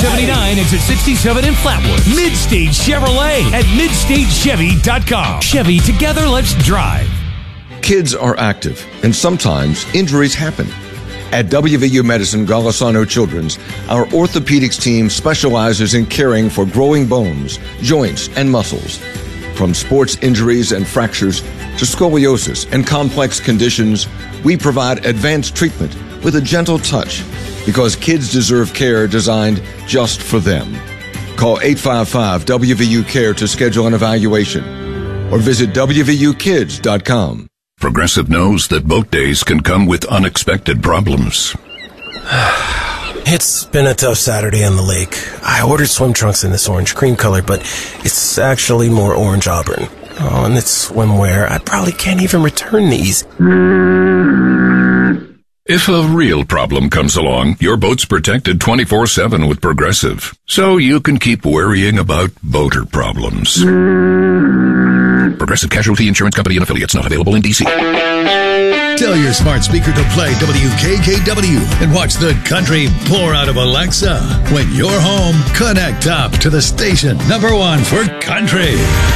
79 exit 67 in Flatwood. Midstage Chevrolet at midstagechevy.com. Chevy, together, let's drive. Kids are active, and sometimes injuries happen. At WVU Medicine Golisano Children's, our orthopedics team specializes in caring for growing bones, joints, and muscles. From sports injuries and fractures to scoliosis and complex conditions, we provide advanced treatment with a gentle touch because kids deserve care designed just for them. Call 855-WVU-CARE to schedule an evaluation or visit WVUkids.com. Progressive knows that boat days can come with unexpected problems. It's been a tough Saturday on the lake. I ordered swim trunks in this orange cream color, but it's actually more orange auburn. Oh, and it's swimwear. I probably can't even return these. If a real problem comes along, your boat's protected 24/7 with Progressive, so you can keep worrying about boater problems. Progressive Casualty Insurance Company and Affiliates, not available in D.C. Tell your smart speaker to play WKKW and watch the country pour out of Alexa. When you're home, connect up to the station #1 for country.